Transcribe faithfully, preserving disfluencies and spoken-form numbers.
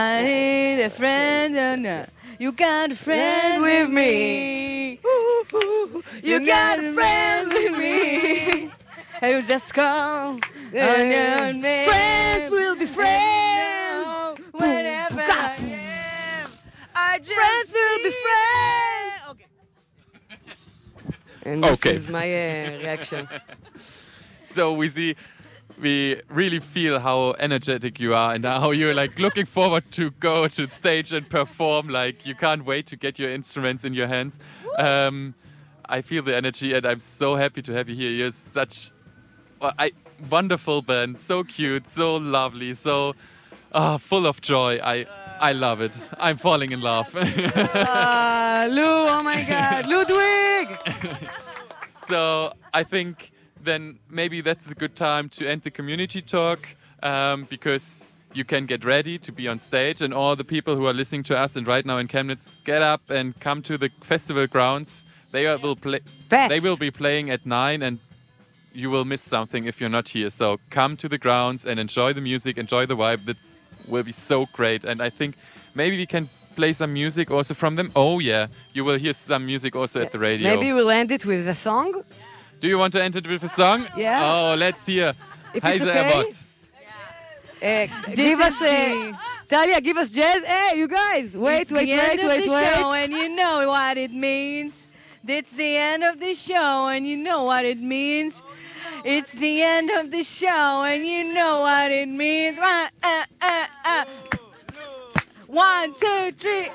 I need a friend, oh no. You got a friend with me. You got a friend with me. And you just call. Yeah. Friends will be friends. Whenever I am, I just friends will be friends. Okay. And this Okay. is my uh, reaction. So we see, we really feel how energetic you are and how you're like looking forward to go to stage and perform. Like you can't wait to get your instruments in your hands. Um, I feel the energy and I'm so happy to have you here. You're such well, I, wonderful band, so cute, so lovely, so uh, full of joy. I I love it. I'm falling in love. Ah, Lou, oh my God, Ludwig! So I think then maybe that's a good time to end the community talk um, because you can get ready to be on stage and all the people who are listening to us and right now in Chemnitz, get up and come to the festival grounds. They are, will play. Fest. They will be playing at nine and you will miss something if you're not here. So come to the grounds and enjoy the music, enjoy the vibe. That will be so great. And I think maybe we can play some music also from them. Oh yeah, you will hear some music also at the radio. Maybe we'll end it with a song. Do you want to end it with a song? Yeah. Oh, let's hear. If it's Heise okay. Abbott. Uh, give us a Talia, give us jazz. Hey, you guys, wait, It's wait, the wait, end of wait, the wait. show, and you know what it means. It's the end of the show, and you know what it means. It's the end of the show, and you know what it means. One, uh, uh, uh. One, two, three.